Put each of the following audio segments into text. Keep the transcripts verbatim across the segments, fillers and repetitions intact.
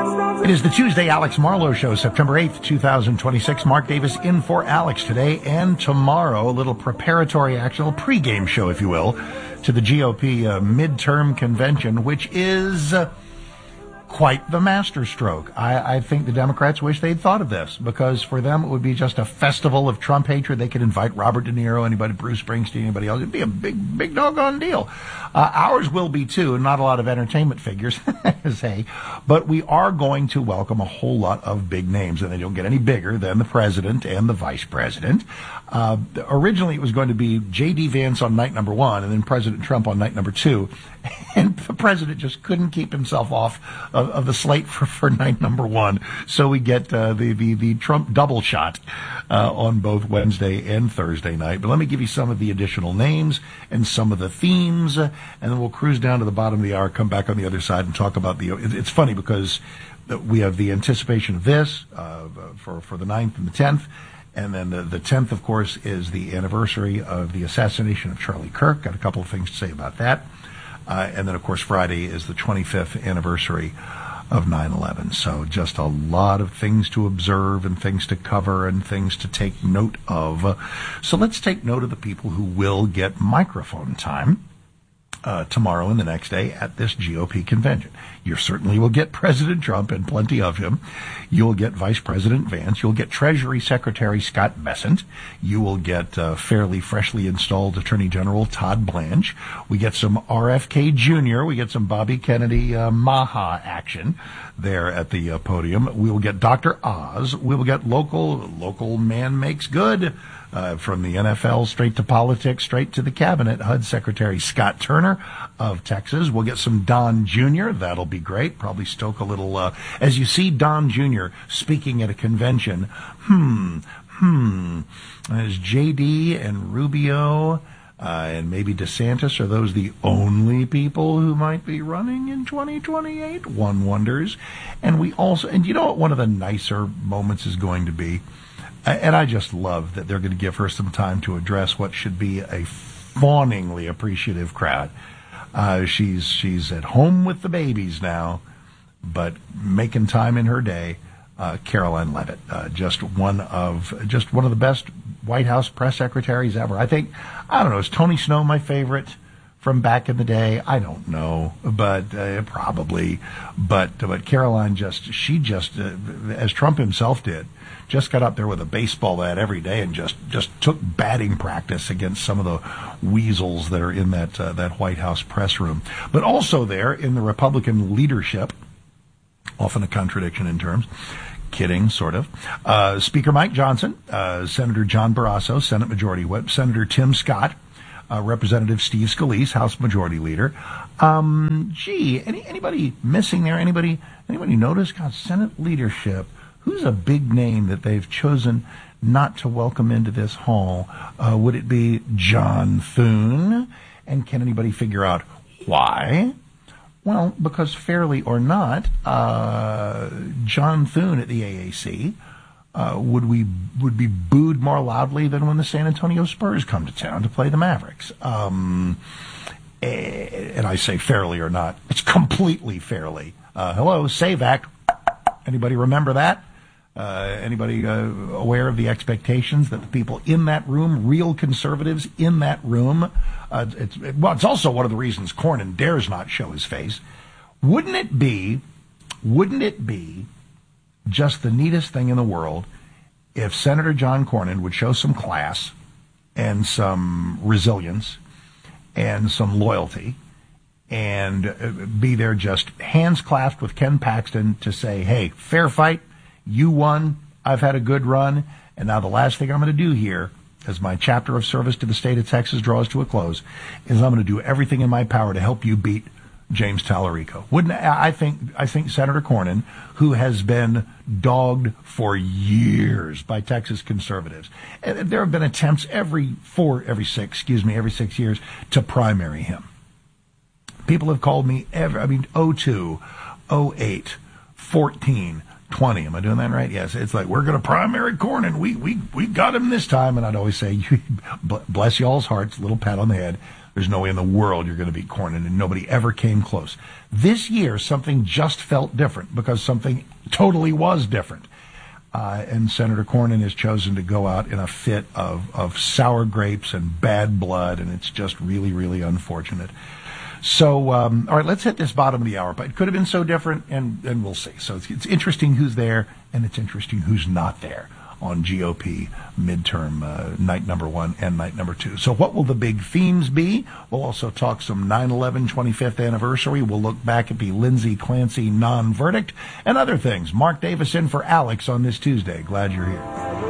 It is the Tuesday Alex Marlowe Show, September eighth, twenty twenty-six. Mark Davis in for Alex today and tomorrow. A little preparatory action, a little pregame show, if you will, to the G O P uh, midterm convention, which is uh, quite the masterstroke. I, I think the Democrats wish they'd thought of this, because for them it would be just a festival of Trump hatred. They could invite Robert De Niro, anybody, Bruce Springsteen, anybody else. It'd be a big, big doggone deal. Uh, ours will be, too, not a lot of entertainment figures, say, but we are going to welcome a whole lot of big names, and they don't get any bigger than the president and the vice president. Uh, originally, it was going to be J D. Vance on night number one, and then President Trump on night number two, and the president just couldn't keep himself off of, of the slate for, for night number one, so we get uh, the, the, the Trump double shot uh, on both Wednesday and Thursday night. But let me give you some of the additional names and some of the themes, and then we'll cruise down to the bottom of the hour, come back on the other side, and talk about the... It's funny because we have the anticipation of this uh, for, for the ninth and the tenth, and then the, the tenth, of course, is the anniversary of the assassination of Charlie Kirk. Got a couple of things to say about that. Uh, and then, of course, Friday is the twenty-fifth anniversary of nine eleven. So just a lot of things to observe and things to cover and things to take note of. So let's take note of the people who will get microphone time Uh, tomorrow and the next day at this G O P convention. You certainly will get President Trump, and plenty of him. You'll get Vice President Vance. You'll get Treasury Secretary Scott Bessent. You will get uh, fairly freshly installed Attorney General Todd Blanche. We get some R F K Junior We get some Bobby Kennedy uh, Maha action there at the uh, podium. We will get Doctor Oz. We will get local, local man makes good. Uh, from the N F L straight to politics, straight to the cabinet, H U D Secretary Scott Turner of Texas. We'll get some Don Junior That'll be great. Probably stoke a little, uh, as you see Don Junior speaking at a convention, hmm, hmm, as J D and Rubio uh, and maybe DeSantis, are those the only people who might be running in twenty twenty-eight? One wonders. And we also, and you know what one of the nicer moments is going to be? And I just love that they're going to give her some time to address what should be a fawningly appreciative crowd. Uh, she's she's at home with the babies now, but making time in her day. Uh, Caroline Leavitt, uh, just one of just one of the best White House press secretaries ever. I think, I don't know, is Tony Snow my favorite from back in the day? I don't know, but uh, probably. But but Caroline just she just uh, as Trump himself did. Just got up there with a baseball bat every day and just, just took batting practice against some of the weasels that are in that uh, that White House press room. But also there in the Republican leadership, often a contradiction in terms, kidding, sort of, uh, Speaker Mike Johnson, uh, Senator John Barrasso, Senate Majority Whip, Senator Tim Scott, uh, Representative Steve Scalise, House Majority Leader. Um, gee, any, anybody missing there? Anybody, anybody notice? God, Senate leadership. Who's a big name that they've chosen not to welcome into this hall? Uh, would it be John Thune? And can anybody figure out why? Well, because fairly or not, uh, John Thune at the A A C uh, would we would be booed more loudly than when the San Antonio Spurs come to town to play the Mavericks. Um, and I say fairly or not, it's completely fairly. Uh, hello, SAVE Act. Anybody remember that? Uh, anybody uh, aware of the expectations that the people in that room, real conservatives in that room, uh, it's, it, well, it's also one of the reasons Cornyn dares not show his face. Wouldn't it be, wouldn't it be just the neatest thing in the world if Senator John Cornyn would show some class and some resilience and some loyalty and be there just hands clasped with Ken Paxton to say, hey, fair fight, you won, I've had a good run, and now the last thing I'm going to do here, as my chapter of service to the state of Texas draws to a close, is I'm going to do everything in my power to help you beat James Tallarico. Wouldn't I think I think Senator Cornyn, who has been dogged for years by Texas conservatives, and there have been attempts every four, every six, excuse me, every six years to primary him. People have called me every, I mean, oh two, oh eight, fourteen, twenty. Am I doing that right? Yes. It's like, we're going to primary Cornyn. We, we, we got him this time. And I'd always say, bless y'all's hearts, little pat on the head. there's no way in the world you're going to beat Cornyn, and nobody ever came close. This year, something just felt different because something totally was different. Uh, and Senator Cornyn has chosen to go out in a fit of, of sour grapes and bad blood, and it's just really, really unfortunate. So, um, all right, let's hit this bottom of the hour. But it could have been so different, and, and we'll see. So it's, it's interesting who's there, and it's interesting who's not there on G O P midterm uh, night number one and night number two. So what will the big themes be? We'll also talk some nine eleven twenty-fifth anniversary. We'll look back at the Lindsay Clancy non-verdict and other things. Mark Davis in for Alex on this Tuesday. Glad you're here.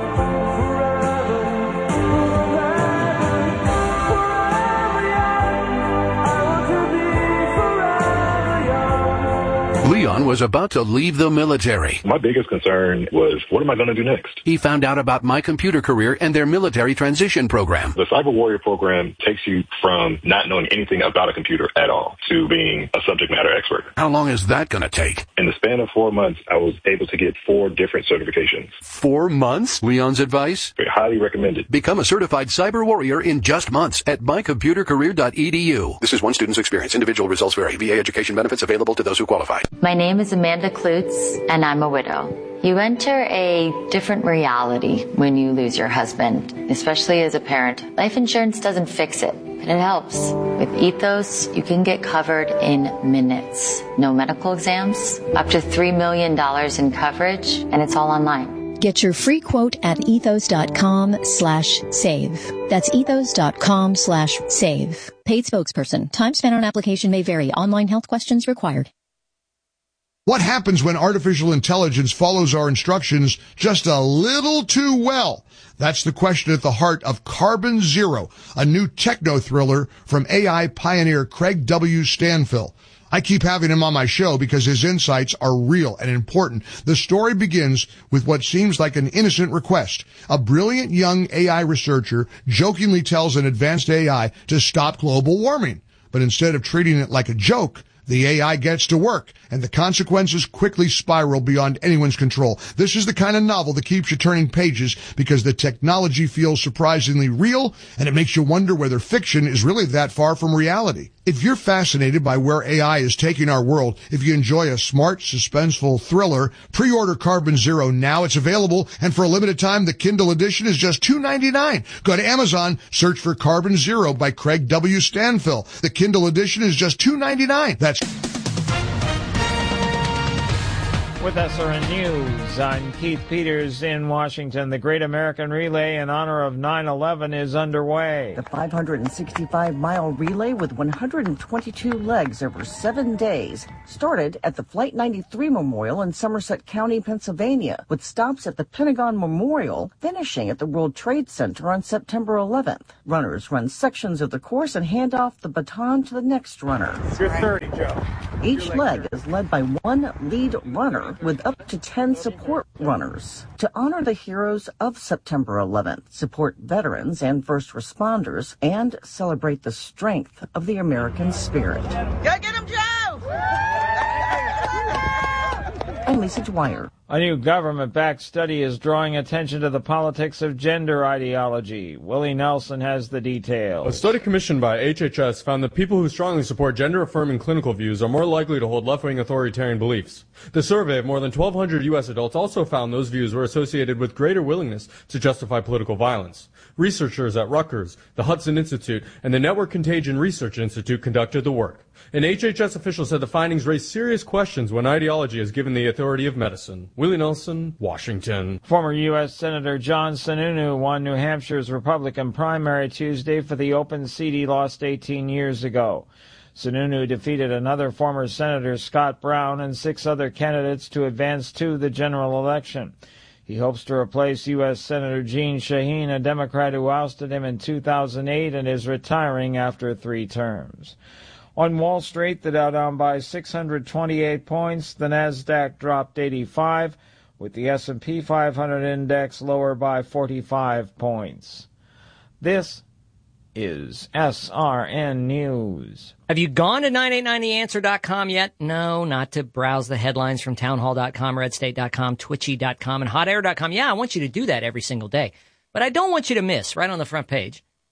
Leon was about to leave the military. My biggest concern was, what am I going to do next? He found out about My Computer Career and their military transition program. The Cyber Warrior program takes you from not knowing anything about a computer at all to being a subject matter expert. How long is that going to take? In the span of four months, I was able to get four different certifications. Four months? Leon's advice? Very highly recommended. Become a certified cyber warrior in just months at my computer career dot e d u. This is one student's experience. Individual results vary. V A education benefits available to those who qualify. My name is Amanda Klutz, and I'm a widow. You enter a different reality when you lose your husband, especially as a parent. Life insurance doesn't fix it, but it helps. With Ethos, you can get covered in minutes. No medical exams, up to three million dollars in coverage, and it's all online. Get your free quote at ethos.com slash save. That's ethos.com slash save. Paid spokesperson. Time spent on application may vary. Online health questions required. What happens when artificial intelligence follows our instructions just a little too well? That's the question at the heart of Carbon Zero, a new techno-thriller from A I pioneer Craig W. Stanfill. I keep having him on my show because his insights are real and important. The story begins with what seems like an innocent request. A brilliant young A I researcher jokingly tells an advanced A I to stop global warming. But instead of treating it like a joke, the A I gets to work, and the consequences quickly spiral beyond anyone's control. This is the kind of novel that keeps you turning pages because the technology feels surprisingly real, and it makes you wonder whether fiction is really that far from reality. If you're fascinated by where A I is taking our world, if you enjoy a smart, suspenseful thriller, pre-order Carbon Zero now. It's available, and for a limited time, the Kindle edition is just two ninety-nine. Go to Amazon, search for Carbon Zero by Craig W. Stanfill. The Kindle edition is just two ninety-nine. That's With S R N News, I'm Keith Peters in Washington. The Great American Relay in honor of nine eleven is underway. The five hundred sixty-five mile relay with one hundred twenty-two legs over seven days started at the Flight ninety-three Memorial in Somerset County, Pennsylvania, with stops at the Pentagon Memorial, finishing at the World Trade Center on September eleventh. Runners run sections of the course and hand off the baton to the next runner. You're thirty, Joe. Each leg is led by one lead runner with up to ten support runners. To honor the heroes of September eleventh, support veterans and first responders, and celebrate the strength of the American spirit. Go get him, Joe! I'm Lisa Dwyer. A new government-backed study is drawing attention to the politics of gender ideology. Willie Nelson has the details. A study commissioned by H H S found that people who strongly support gender-affirming clinical views are more likely to hold left-wing authoritarian beliefs. The survey of more than twelve hundred U S adults also found those views were associated with greater willingness to justify political violence. Researchers at Rutgers, the Hudson Institute, and the Network Contagion Research Institute conducted the work. An H H S official said the findings raise serious questions when ideology is given the authority of medicine. Willie Nelson, Washington. Former U S Senator John Sununu won New Hampshire's Republican primary Tuesday for the open seat he lost eighteen years ago. Sununu defeated another former Senator, Scott Brown, and six other candidates to advance to the general election. He hopes to replace U S Senator Jeanne Shaheen, a Democrat who ousted him in two thousand eight and is retiring after three terms. On Wall Street, the Dow down by six hundred twenty-eight points, the Nasdaq dropped eighty-five, with the S and P five hundred index lower by forty-five points. This is S R N News. Have you gone to nine eight nine the answer dot com yet? No, not to browse the headlines from townhall dot com, red state dot com, twitchy dot com, and hot air dot com. Yeah, I want you to do that every single day. But I don't want you to miss, right on the front page,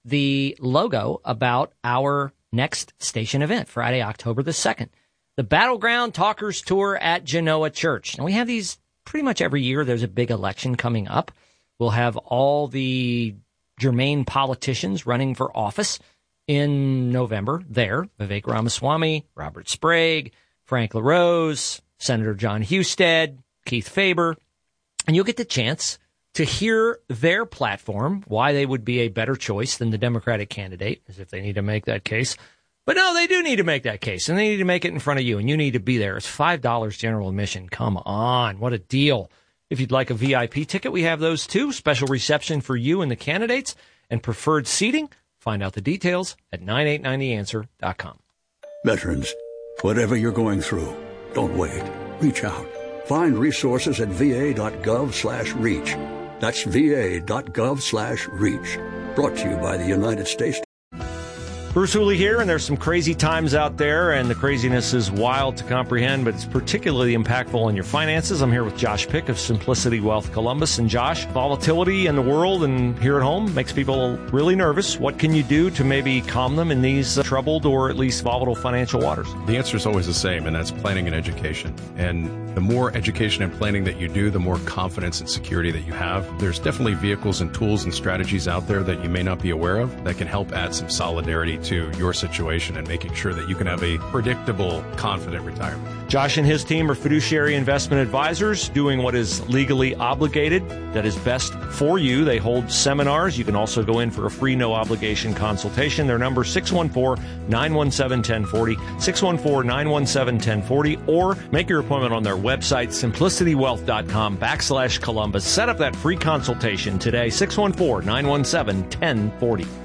the logo about our next station event, Friday, October the second. The Battleground Talkers Tour at Genoa Church. And we have these pretty much every year. There's a big election coming up. We'll have all the germane politicians running for office in November there. Vivek Ramaswamy, Robert Sprague, Frank LaRose, Senator John Husted, Keith Faber. And you'll get the chance to hear their platform, why they would be a better choice than the Democratic candidate, as if they need to make that case. But no, they do need to make that case, and they need to make it in front of you, and you need to be there. It's five dollars general admission. Come on, what a deal. If you'd like a V I P ticket, we have those too. Special reception for you and the candidates, and preferred seating. Find out the details at nine eight nine the answer dot com. Veterans, whatever you're going through, don't wait. Reach out. Find resources at va.gov slash reach. That's va.gov slash reach. Brought to you by the United States. Bruce Hooley here, and there's some crazy times out there, and the craziness is wild to comprehend, but it's particularly impactful on your finances. I'm here with Josh Pick of Simplicity Wealth Columbus. And Josh, volatility in the world and here at home makes people really nervous. What can you do to maybe calm them in these uh, troubled or at least volatile financial waters? The answer is always the same, and that's planning and education. And the more education and planning that you do, the more confidence and security that you have. There's definitely vehicles and tools and strategies out there that you may not be aware of that can help add some solidarity to your situation and making sure that you can have a predictable, confident retirement. Josh and his team are fiduciary investment advisors doing what is legally obligated that is best for you. They hold seminars. You can also go in for a free, no-obligation consultation. Their number is six one four, nine one seven, one zero four zero, six one four, nine one seven, one zero four zero, or make your appointment on their website, simplicitywealth.com backslash Columbus. Set up that free consultation today, six one four, nine one seven, one zero four zero.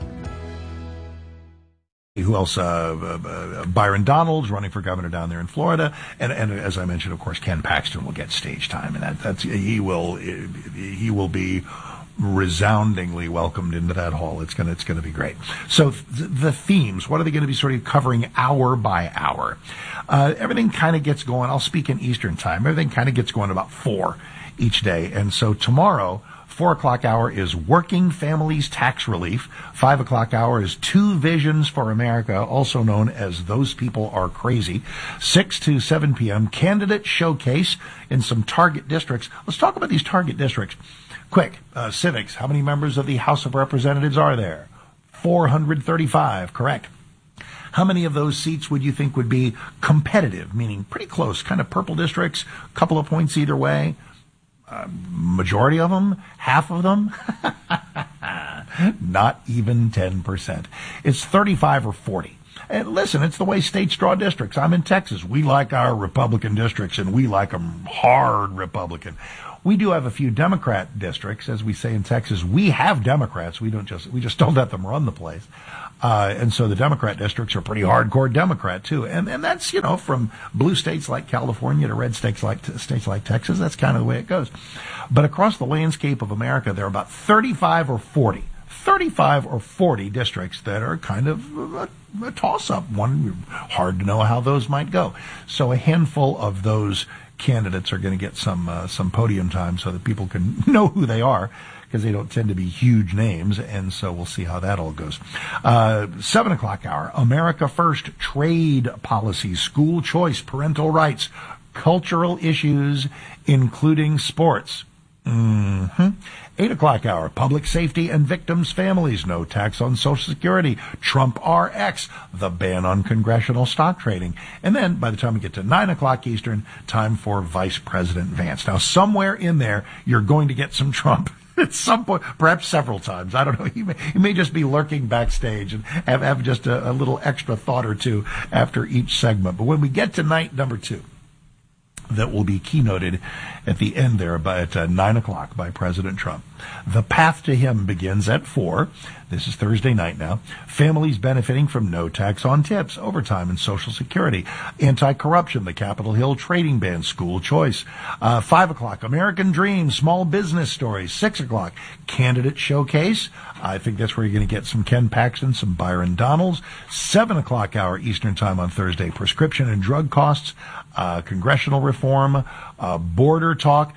Who else? Uh, uh, Byron Donalds running for governor down there in Florida, and and as I mentioned, of course, Ken Paxton will get stage time, and that that's he will he will be resoundingly welcomed into that hall. It's gonna it's gonna be great. So th- the themes, what are they going to be sort of covering hour by hour? Uh, everything kind of gets going. I'll speak in Eastern time. Everything kind of gets going about four each day, and so tomorrow. Four o'clock hour is Working Families Tax Relief. Five o'clock hour is Two Visions for America, also known as Those People Are Crazy. Six to seven p.m. Candidate Showcase in some target districts. Let's talk about these target districts. Quick, uh, civics. How many members of the House of Representatives are there? four hundred thirty-five, correct. How many of those seats would you think would be competitive, meaning pretty close, kind of purple districts, couple of points either way? Uh, majority of them, half of them, not even ten percent. It's thirty-five or forty. And listen, it's the way states draw districts. I'm in Texas. We like our Republican districts, and we like them hard Republican. We do have a few Democrat districts, as we say in Texas. We have Democrats. We don't just we just don't let them run the place. Uh, and so the Democrat districts are pretty hardcore Democrat too. And, and that's, you know, from blue states like California to red states like, states like Texas. That's kind of the way it goes. But across the landscape of America, there are about thirty-five or forty, thirty-five or forty districts that are kind of a, a toss-up. One, hard to know how those might go. So a handful of those candidates are going to get some, uh, some podium time so that people can know who they are, because they don't tend to be huge names, and so we'll see how that all goes. Uh, seven o'clock hour, America First, trade policy, school choice, parental rights, cultural issues, including sports. Mm-hmm. Eight o'clock hour, public safety and victims' families, no tax on Social Security, Trump R X, the ban on congressional stock trading. And then by the time we get to nine o'clock Eastern, time for Vice President Vance. Now, somewhere in there, you're going to get some Trump. At some point, perhaps several times. I don't know. He may, he may just be lurking backstage and have, have just a, a little extra thought or two after each segment. But when we get to night number two, that will be keynoted at the end there by at uh, nine o'clock by President Trump. The path to him begins at four. This is Thursday night now. Families benefiting from no tax on tips, overtime, and Social Security. Anti-corruption, the Capitol Hill trading ban, school choice. Uh, five o'clock, American Dream, small business stories. Six o'clock, candidate showcase. I think that's where you're going to get some Ken Paxton, some Byron Donalds. Seven o'clock hour Eastern time on Thursday, prescription and drug costs, uh, congressional reform, uh, border talk.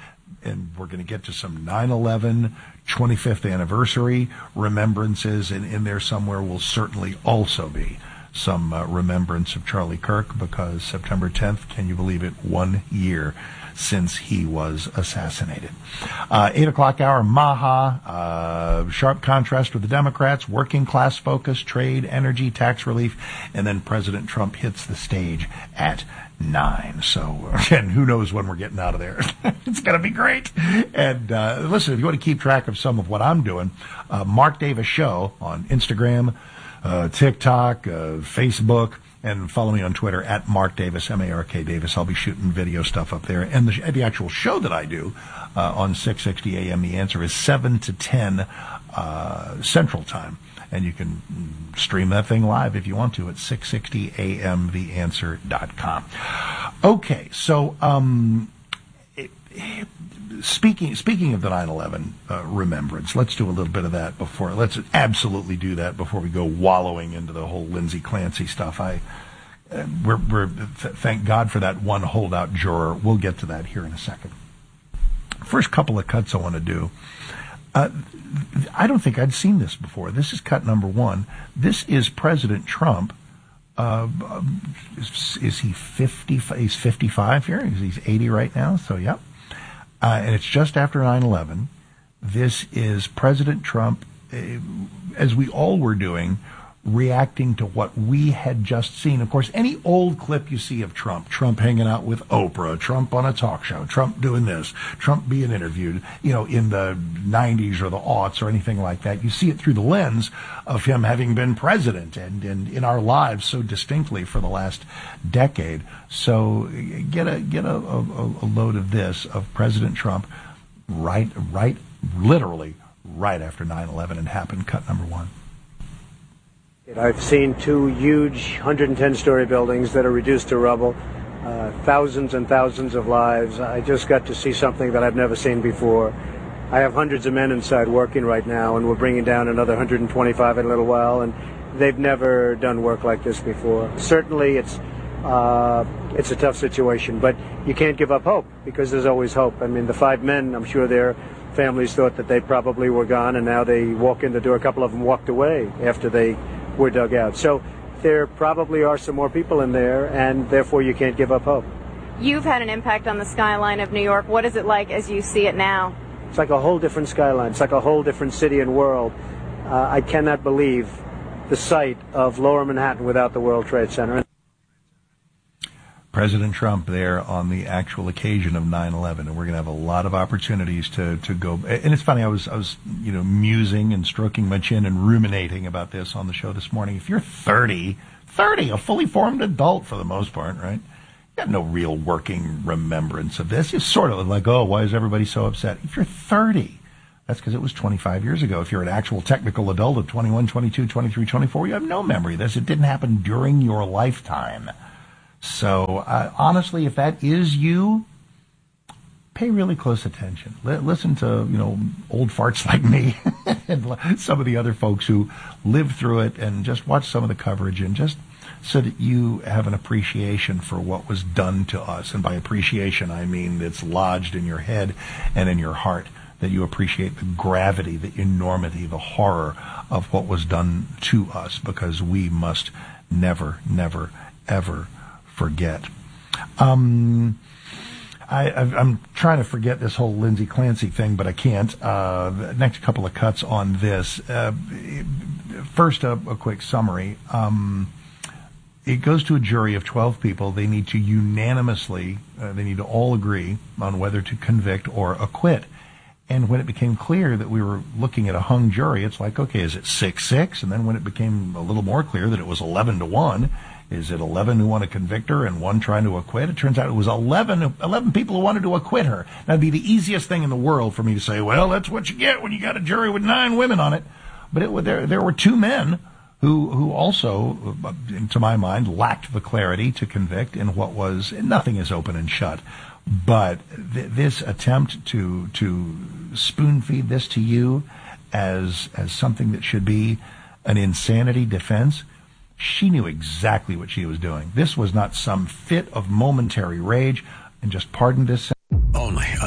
and we're going to get to some nine eleven twenty-fifth anniversary remembrances, and in there somewhere will certainly also be some uh, remembrance of Charlie Kirk, because September tenth, can you believe it, one year since he was assassinated. Uh, eight o'clock hour, Maha, uh, sharp contrast with the Democrats, working class focus, trade, energy, tax relief, and then President Trump hits the stage at nine. So, again, who knows when we're getting out of there. It's going to be great. And uh, listen, if you want to keep track of some of what I'm doing, uh, Mark Davis Show on Instagram, uh, TikTok, uh, Facebook, and follow me on Twitter at Mark Davis, M A R K Davis. I'll be shooting video stuff up there. And the, the actual show that I do uh, on six sixty A M, The Answer, is seven to ten uh, Central Time. And you can stream that thing live if you want to at six sixty A M the answer dot com. Okay, so um, it, it, speaking speaking of the nine eleven uh, remembrance, let's do a little bit of that before. Let's absolutely do that before we go wallowing into the whole Lindsay Clancy stuff. I uh, we're, we're th- thank God for that one holdout juror. We'll get to that here in a second. First couple of cuts I want to do. Uh, I don't think I'd seen this before. This is cut number one. This is President Trump. Uh, is, is he fifty? He's fifty-five here. He's eighty right now. So, yep. Uh, and it's just after nine eleven. This is President Trump, uh, as we all were doing, reacting to what we had just seen. Of course, any old clip you see of Trump, Trump hanging out with Oprah, Trump on a talk show, Trump doing this, Trump being interviewed, you know, in the nineties or the aughts or anything like that, you see it through the lens of him having been president and, and in our lives so distinctly for the last decade. So get a get a, a, a load of this, of President Trump right, right, literally right after nine eleven had happened, cut number one. I've seen two huge one hundred ten story buildings that are reduced to rubble, uh, thousands and thousands of lives. I just got to see something that I've never seen before. I have hundreds of men inside working right now, and we're bringing down another one hundred twenty-five in a little while, and they've never done work like this before. Certainly it's uh, it's a tough situation, but you can't give up hope, because there's always hope. I mean, the five men, I'm sure their families thought that they probably were gone, and now they walk in the door. A couple of them walked away after they were dug out. So there probably are some more people in there, and therefore you can't give up hope. You've had an impact on the skyline of New York. What is it like as you see it now? It's like a whole different skyline. It's like a whole different city and world. Uh, I cannot believe the sight of Lower Manhattan without the World Trade Center. President Trump there on the actual occasion of nine eleven, and we're going to have a lot of opportunities to, to go. And it's funny, I was, I was, you know, musing and stroking my chin and ruminating about this on the show this morning. If you're thirty, thirty, a fully formed adult for the most part, right? You got no real working remembrance of this. It's sort of like, oh, why is everybody so upset? If you're thirty, that's because it was twenty-five years ago. If you're an actual technical adult of twenty-one, twenty-two, twenty-three, twenty-four, you have no memory of this. It didn't happen during your lifetime. So, uh, honestly, if that is you, pay really close attention. L- listen to, you know, old farts like me and some of the other folks who lived through it, and just watch some of the coverage, and just so that you have an appreciation for what was done to us. And by appreciation, I mean it's lodged in your head and in your heart, that you appreciate the gravity, the enormity, the horror of what was done to us, because we must never, never, ever forget. Um, I, I'm trying to forget this whole Lindsay Clancy thing, but I can't. Uh, the next couple of cuts on this. Uh, first, a, a quick summary. Um, it goes to a jury of twelve people. They need to unanimously, uh, they need to all agree on whether to convict or acquit. And when it became clear that we were looking at a hung jury, it's like, okay, is it six six? And then when it became a little more clear that it was eleven to one, is it eleven who want to convict her and one trying to acquit? It turns out it was eleven, eleven people who wanted to acquit her. That'd be the easiest thing in the world for me to say, well, that's what you get when you got a jury with nine women on it. But it, there, there were two men who, who also, to my mind, lacked the clarity to convict in what was, nothing is open and shut. But th- this attempt to to spoon feed this to you as as something that should be an insanity defense, she knew exactly what she was doing. This was not some fit of momentary rage. And just pardon this. Only on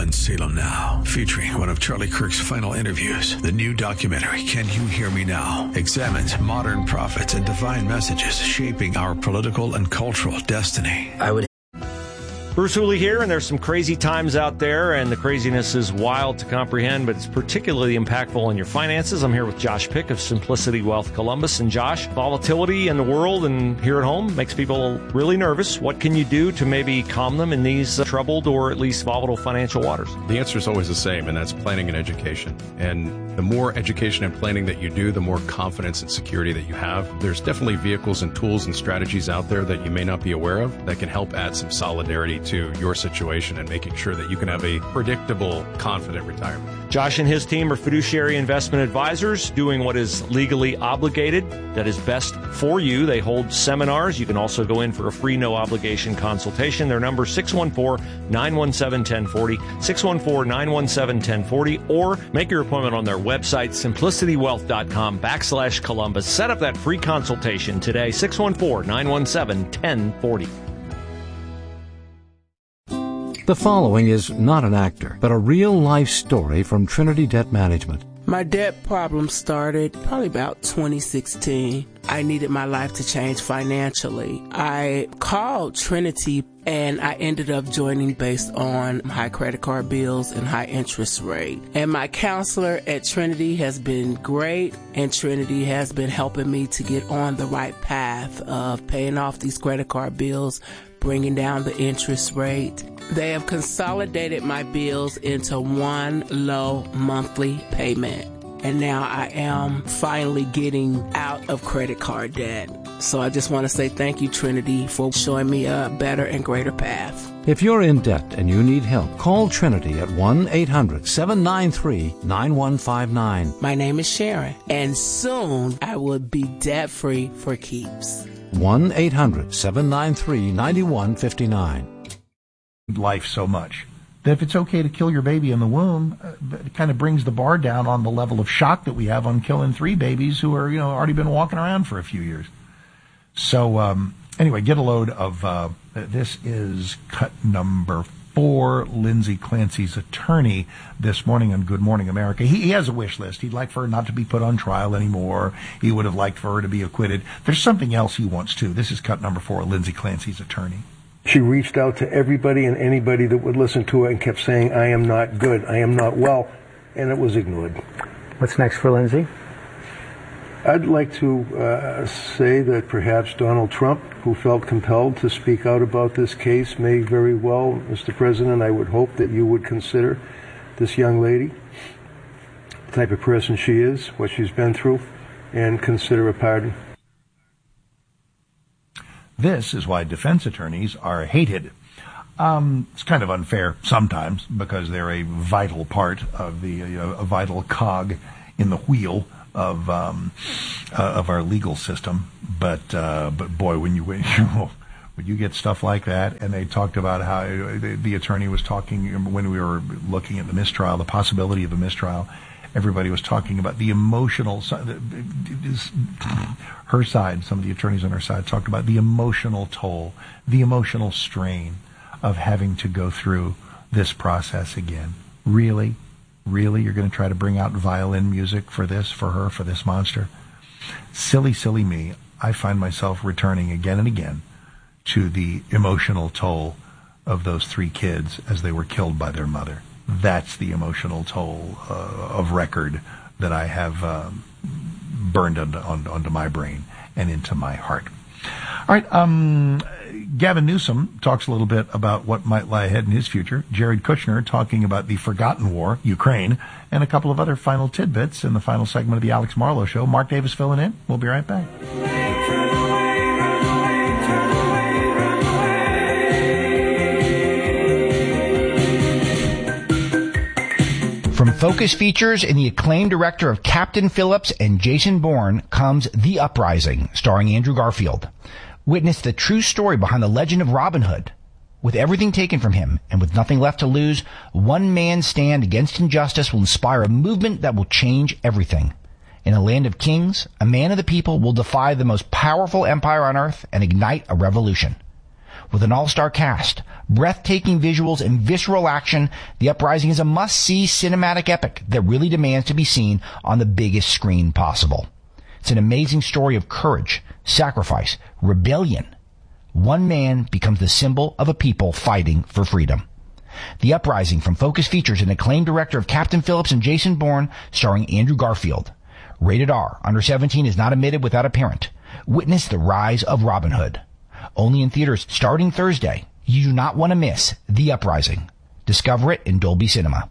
on Salem Now, featuring one of Charlie Kirk's final interviews. The new documentary, Can You Hear Me Now?, examines modern prophets and divine messages shaping our political and cultural destiny. I would. Bruce Hooley here, and there's some crazy times out there, and the craziness is wild to comprehend, but it's particularly impactful on your finances. I'm here with Josh Pick of Simplicity Wealth Columbus. And Josh, volatility in the world and here at home makes people really nervous. What can you do to maybe calm them in these uh, troubled or at least volatile financial waters? The answer is always the same, and that's planning and education. And the more education and planning that you do, the more confidence and security that you have. There's definitely vehicles and tools and strategies out there that you may not be aware of that can help add some solidarity to your situation and making sure that you can have a predictable, confident retirement. Josh and his team are fiduciary investment advisors doing what is legally obligated, that is best for you. They hold seminars. You can also go in for a free, no-obligation consultation. Their number is six one four, nine one seven, one zero four zero, six one four, nine one seven, one zero four zero, or make your appointment on their website, simplicitywealth.com backslash Columbus. Set up that free consultation today, six one four, nine one seven, one zero four zero. The following is not an actor, but a real-life story from Trinity Debt Management. My debt problem started probably about twenty sixteen. I needed my life to change financially. I called Trinity and I ended up joining based on high credit card bills and high interest rate. And my counselor at Trinity has been great, and Trinity has been helping me to get on the right path of paying off these credit card bills, bringing down the interest rate. They have consolidated my bills into one low monthly payment. And now I am finally getting out of credit card debt. So I just want to say thank you, Trinity, for showing me a better and greater path. If you're in debt and you need help, call Trinity at one eight hundred, seven nine three, nine one five nine. My name is Sharon, and soon I will be debt-free for keeps. one eight hundred, seven nine three, nine one five nine. Life so much that if it's okay to kill your baby in the womb, uh, it kind of brings the bar down on the level of shock that we have on killing three babies who are, you know, already been walking around for a few years. So, um, anyway, get a load of, uh, this is cut number four, Lindsay Clancy's attorney this morning on Good Morning America. He, he has a wish list. He'd like for her not to be put on trial anymore. He would have liked for her to be acquitted. There's something else he wants too. This is cut number four, Lindsay Clancy's attorney. She reached out to everybody and anybody that would listen to it and kept saying, I am not good, I am not well, and it was ignored. What's next for Lindsay? I'd like to uh, say that perhaps Donald Trump, who felt compelled to speak out about this case, may very well, Mister President, I would hope that you would consider this young lady, the type of person she is, what she's been through, and consider a pardon. This is why defense attorneys are hated. Um, it's kind of unfair sometimes because they're a vital part of the uh, a vital cog in the wheel of um, uh, of our legal system. But uh, but boy, when you when you, when you get stuff like that, and they talked about how the, the attorney was talking when we were looking at the mistrial, the possibility of a mistrial. Everybody was talking about the emotional side. Her side, some of the attorneys on her side talked about the emotional toll, the emotional strain of having to go through this process again. Really? Really? You're going to try to bring out violin music for this, for her, for this monster? Silly, silly me. I find myself returning again and again to the emotional toll of those three kids as they were killed by their mother. That's the emotional toll uh, of record that I have um, burned onto, on, onto my brain and into my heart. All right, um, Gavin Newsom talks a little bit about what might lie ahead in his future. Jared Kushner talking about the forgotten war, Ukraine, and a couple of other final tidbits in the final segment of the Alex Marlowe Show. Mark Davis filling in. We'll be right back. From Focus Features and the acclaimed director of Captain Phillips and Jason Bourne comes The Uprising, starring Andrew Garfield. Witness the true story behind the legend of Robin Hood. With everything taken from him and with nothing left to lose, one man's stand against injustice will inspire a movement that will change everything. In a land of kings, a man of the people will defy the most powerful empire on earth and ignite a revolution. With an all-star cast, breathtaking visuals, and visceral action, The Uprising is a must-see cinematic epic that really demands to be seen on the biggest screen possible. It's an amazing story of courage, sacrifice, rebellion. One man becomes the symbol of a people fighting for freedom. The Uprising from Focus features an acclaimed director of Captain Phillips and Jason Bourne, starring Andrew Garfield. Rated R. Under seventeen is not admitted without a parent. Witness the rise of Robin Hood. Only in theaters starting Thursday. You do not want to miss The Uprising. Discover it in Dolby Cinema.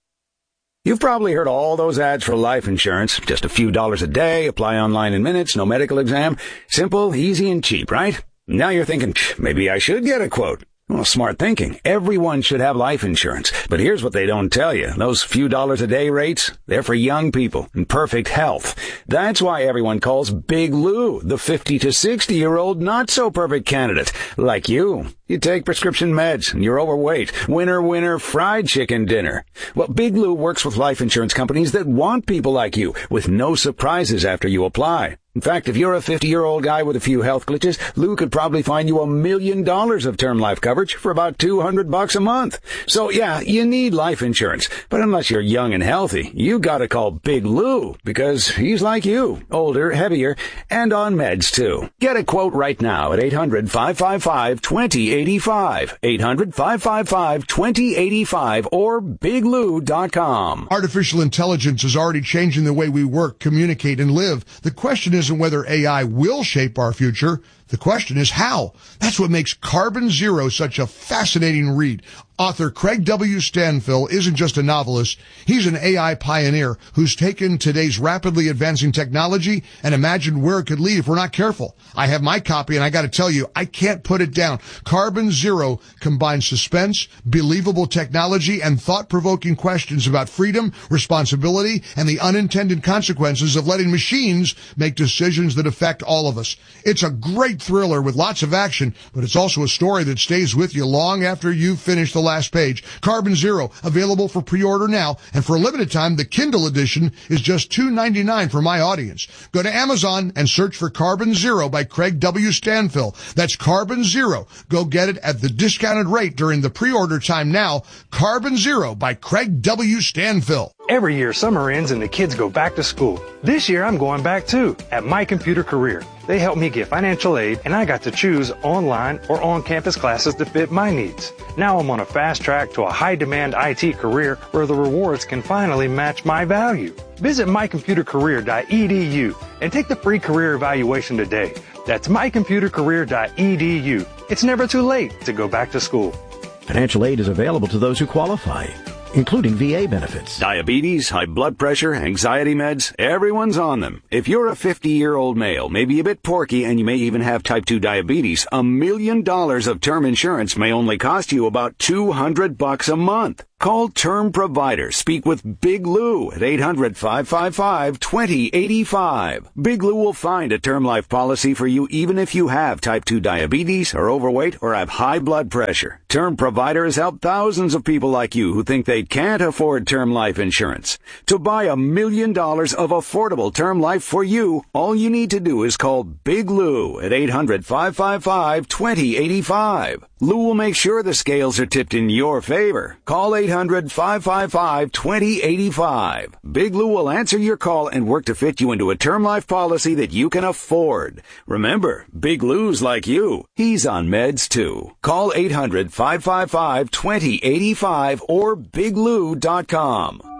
You've probably heard all those ads for life insurance. Just a few dollars a day, apply online in minutes, no medical exam. Simple, easy, and cheap, right? Now you're thinking, maybe I should get a quote. Well, smart thinking. Everyone should have life insurance. But here's what they don't tell you. Those few dollars a day rates, they're for young people in perfect health. That's why everyone calls Big Lou the fifty to sixty year old not so perfect candidate. Like you. You take prescription meds and you're overweight. Winner, winner, fried chicken dinner. Well, Big Lou works with life insurance companies that want people like you with no surprises after you apply. In fact, if you're a fifty-year-old guy with a few health glitches, Lou could probably find you a million dollars of term life coverage for about two hundred bucks a month. So yeah, you need life insurance. But unless you're young and healthy, you gotta call Big Lou because he's like you, older, heavier, and on meds too. Get a quote right now at eight hundred, five five five, two zero eight five. eight hundred, five five five, two zero eight five or big lou dot com. Artificial intelligence is already changing the way we work, communicate, and live. The question isn't whether A I will shape our future. The question is how. That's what makes Carbon Zero such a fascinating read. Author Craig W. Stanfill isn't just a novelist. He's an A I pioneer who's taken today's rapidly advancing technology and imagined where it could lead if we're not careful. I have my copy, and I got to tell you, I can't put it down. Carbon Zero combines suspense, believable technology, and thought-provoking questions about freedom, responsibility, and the unintended consequences of letting machines make decisions that affect all of us. It's a great thriller with lots of action, but it's also a story that stays with you long after you've finished the last page. Carbon Zero, available for pre-order now, and for a limited time, the Kindle edition is just two dollars and ninety-nine cents for my audience. Go to Amazon and search for Carbon Zero by Craig W. Stanfill. That's Carbon Zero. Go get it at the discounted rate during the pre-order time now. Carbon Zero by Craig W. Stanfill. Every year, summer ends and the kids go back to school. This year, I'm going back too, at My Computer Career. They helped me get financial aid, and I got to choose online or on-campus classes to fit my needs. Now I'm on a fast track to a high-demand I T career where the rewards can finally match my value. Visit my computer career dot e d u and take the free career evaluation today. That's my computer career dot e d u. It's never too late to go back to school. Financial aid is available to those who qualify, including V A benefits. Diabetes, high blood pressure, anxiety meds, everyone's on them. If you're a fifty-year-old male, maybe a bit porky, and you may even have type two diabetes, a million dollars of term insurance may only cost you about two hundred bucks a month. Call Term Provider. Speak with Big Lou at eight hundred, five five five, two zero eight five. Big Lou will find a term life policy for you even if you have type two diabetes, are overweight, or have high blood pressure. Term Provider has helped thousands of people like you who think they can't afford term life insurance. To buy a million dollars of affordable term life for you, all you need to do is call Big Lou at eight hundred, five five five, two zero eight five. Lou will make sure the scales are tipped in your favor. Call eight hundred, five five five, two zero eight five. Big Lou will answer your call and work to fit you into a term life policy that you can afford. Remember, Big Lou's like you. He's on meds too. Call eight hundred, five five five, two zero eight five or big lou dot com.